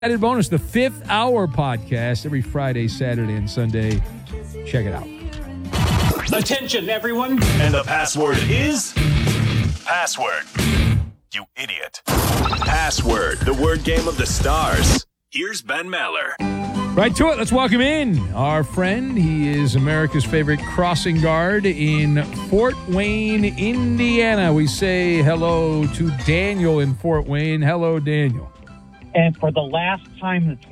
Added bonus, the 5th Hour podcast, every Friday, Saturday, and Sunday. Check it out. Attention, everyone. And the password is... Password. You idiot. Password, the word game of the stars. Here's Ben Maller. Right to it. Let's welcome in our friend. He is America's favorite crossing guard in Fort Wayne, Indiana. We say hello to Daniel in Fort Wayne. Hello, Daniel. And for the last time, the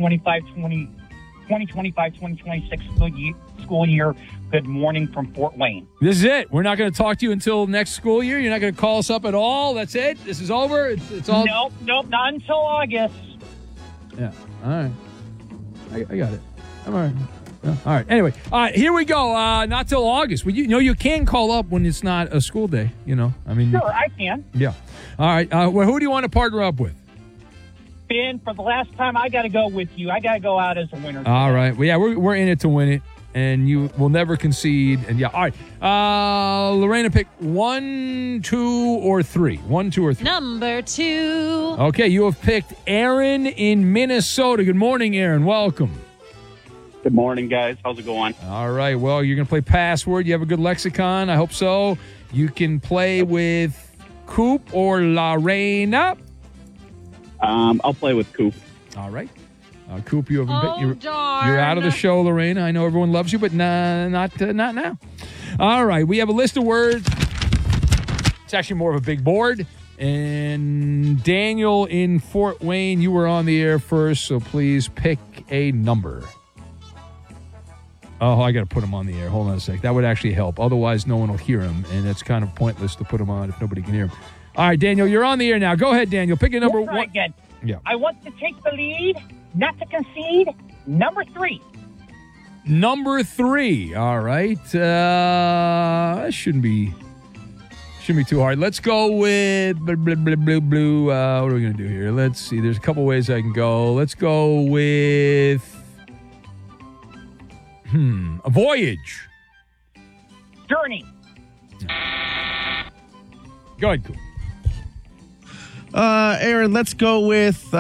2025-2026 school year, good morning from Fort Wayne. This is it. We're not going to talk to you until next school year. You're not going to call us up at all. That's it. This is over. It's all. Nope, not until August. Yeah. All right. I got it. I'm all right. Yeah. All right. Anyway, here we go. Not till August. Well, you can call up when it's not a school day. Sure, I can. Yeah. All right. Well, who do you want to partner up with? Ben, for the last time, I got to go with you. I got to go out as a winner. All right. Well, yeah, we're in it to win it, and you will never concede. And yeah, all right. Lorena, pick 1, 2, or 3. 1, 2, or 3. Number 2. Okay, you have picked Aaron in Minnesota. Good morning, Aaron. Welcome. Good morning, guys. How's it going? All right. Well, you're going to play password. You have a good lexicon. I hope so. You can play with Coop or Lorena. I'll play with Coop. All right. Coop, you have Oh, darn. you're out of the show, Lorena. I know everyone loves you, but not now. All right. We have a list of words. It's actually more of a big board. And Daniel in Fort Wayne, you were on the air first, so please pick a number. Oh, I got to put him on the air. Hold on a sec. That would actually help. Otherwise, no one will hear him, and it's kind of pointless to put him on if nobody can hear him. All right, Daniel, you're on the air now. Go ahead, Daniel. Pick a number one. Again. Yeah. I want to take the lead, not to concede. Number 3. Number 3. All right. That shouldn't be too hard. Let's go with blue. What are we going to do here? Let's see. There's a couple ways I can go. Let's go with a voyage. Journey. Go ahead, Coop. Aaron, let's go with,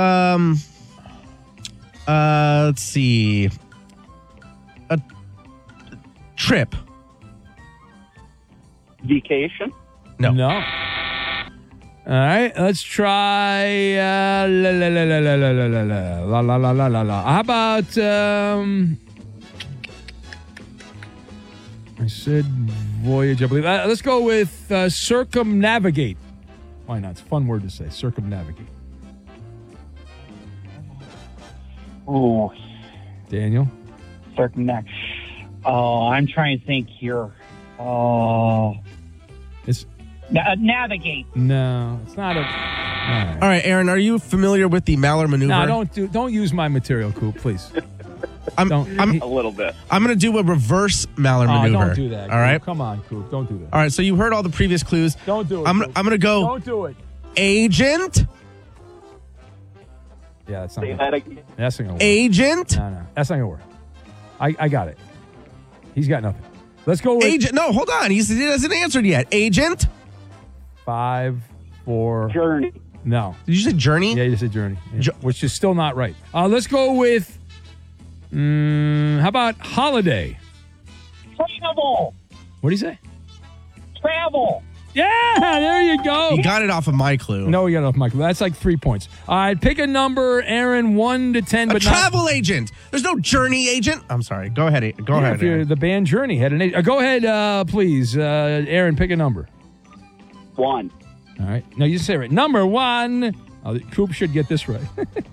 let's see, a trip. Vacation? No. All right, let's try la. How about I said voyage, I believe. Let's go with circumnavigate. Why not? It's a fun word to say. Circumnavigate. Oh, Daniel? circumnavigate. Oh, I'm trying to think here. Oh, It's navigate. no, it's not a. All right, Aaron, are you familiar with the Maller maneuver? No, don't use my material, Coop, please. I'm A little bit. going to do a reverse Maller Oh, maneuver. don't do that. All right. Coop. Come on, Coop. Don't do that. All right, so you heard all the previous clues. Don't do it. I'm Coop. going to go Don't do it. agent, Yeah, that's not Say gonna, that again. that's not gonna work. agent, No, that's not gonna work. I got it. He's got nothing. Let's go with agent. No, hold on. He hasn't answered yet. Agent. 5, 4. Journey. No. Did you say journey? Yeah, you said journey, yeah. Which is still not right. Let's go with. How about holiday? Travel. What do you say? Travel. Yeah, there you go. You got it off of my clue. No, we got it off Michael. That's like 3 points. All right, pick a number, Aaron, 1 to 10, A but travel agent. There's no journey agent. I'm sorry. Go ahead. Go not. ahead. If you're Aaron. the band Journey had an. Go ahead, please, Aaron. Pick a number. 1. All right. No, you say it right. Number 1. Coop should get this right.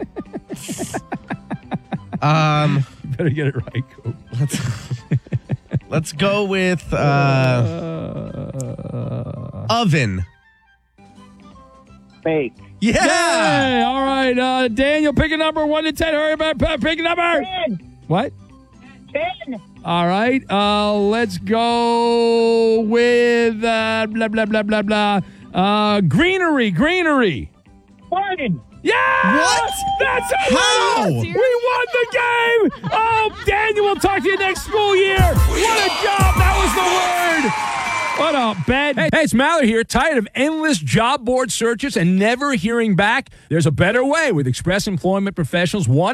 You better get it right, Coop. Let's go with oven. Bake. Yeah. Hey, all right. Daniel, pick a number 1 to 10. Hurry about. Pick a number. 10. What? 10. All right. Let's go with blah, blah, blah, blah, blah. Greenery. Garden. Yeah! What? That's a How? winner! We won the game! Oh, Daniel, we'll talk to you next school year. What a job! That was the word! What a bad Hey, it's Mallory here. Tired of endless job board searches and never hearing back? There's a better way with Express Employment Professionals. One